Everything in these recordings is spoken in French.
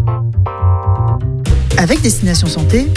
Avec Destination Santé,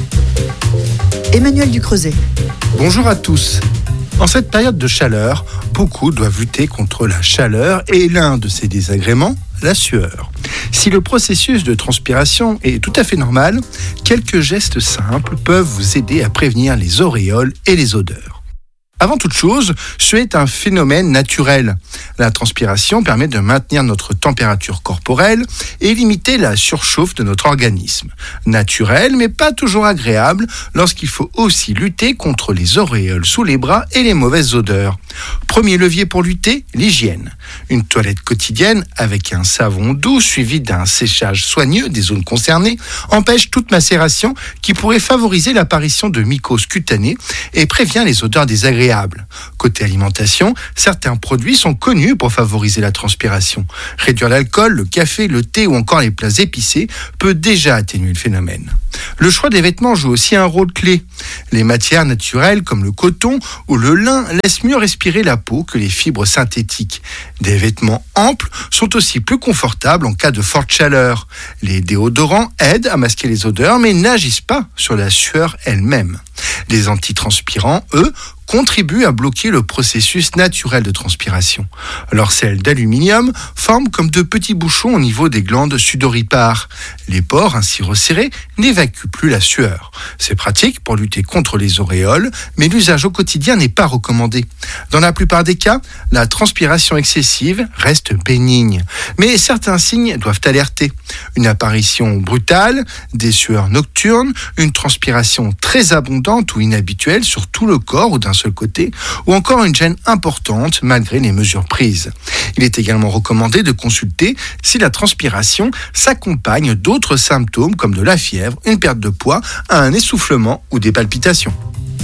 Emmanuel Ducreuset. Bonjour à tous. En cette période de chaleur, beaucoup doivent lutter contre la chaleur et l'un de ses désagréments, la sueur. Si le processus de transpiration est tout à fait normal, quelques gestes simples peuvent vous aider à prévenir les auréoles et les odeurs. Avant toute chose, suer est un phénomène naturel. La transpiration permet de maintenir notre température corporelle et limiter la surchauffe de notre organisme. Naturel, mais pas toujours agréable, lorsqu'il faut aussi lutter contre les auréoles sous les bras et les mauvaises odeurs. Premier levier pour lutter, l'hygiène. Une toilette quotidienne avec un savon doux suivi d'un séchage soigneux des zones concernées empêche toute macération qui pourrait favoriser l'apparition de mycoses cutanées et prévient les odeurs désagréables. Côté alimentation, certains produits sont connus pour favoriser la transpiration. Réduire l'alcool, le café, le thé ou encore les plats épicés peut déjà atténuer le phénomène. Le choix des vêtements joue aussi un rôle clé. Les matières naturelles comme le coton ou le lin laissent mieux respirer la peau que les fibres synthétiques. Des vêtements amples sont aussi plus confortables en cas de forte chaleur. Les déodorants aident à masquer les odeurs mais n'agissent pas sur la sueur elle-même. Les antitranspirants, eux, contribuent à bloquer le processus naturel de transpiration. Leurs sels d'aluminium forment comme de petits bouchons au niveau des glandes sudoripares. Les pores ainsi resserrés n'évacuent plus la sueur. C'est pratique pour lutter contre les auréoles, mais l'usage au quotidien n'est pas recommandé. Dans la plupart des cas, la transpiration excessive reste bénigne. Mais certains signes doivent alerter. Une apparition brutale, des sueurs nocturnes, une transpiration très abondante ou inhabituelle sur tout le corps ou d'un seul côté, ou encore une gêne importante malgré les mesures prises. Il est également recommandé de consulter si la transpiration s'accompagne d'autres symptômes comme de la fièvre, une perte de poids, un essoufflement ou des palpitations.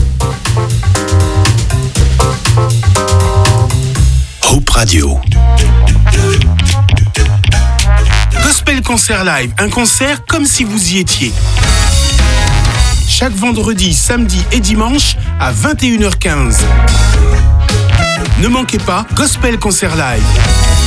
Hope Radio. Gospel Concert Live, un concert comme si vous y étiez. Chaque vendredi, samedi et dimanche à 21h15. Ne manquez pas Gospel Concert Live.